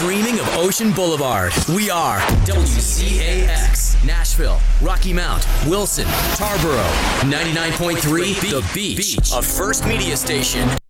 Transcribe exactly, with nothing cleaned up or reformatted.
dreaming of Ocean Boulevard. We are W C A X, Nashville, Rocky Mount, Wilson, Tarboro, ninety-nine point three The Beach, a First Media station.